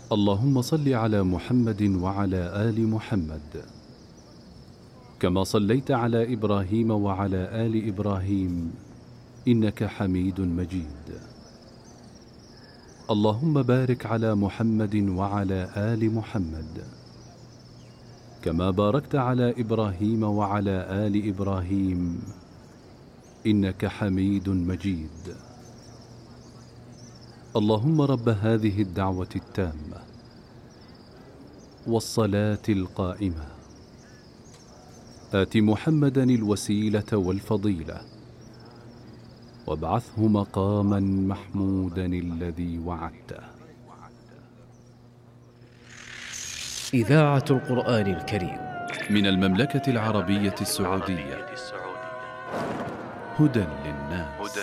اللهم صل على محمد وعلى آل محمد كما صليت على إبراهيم وعلى آل إبراهيم إنك حميد مجيد. اللهم بارك على محمد وعلى آل محمد كما باركت على إبراهيم وعلى آل إبراهيم إنك حميد مجيد. اللهم رب هذه الدعوة التامة والصلاة القائمة آت محمدا الوسيلة والفضيلة وابعثه مقاما محمودا الذي وعدته. إذاعة القرآن الكريم من المملكة العربية السعودية، هدى للناس.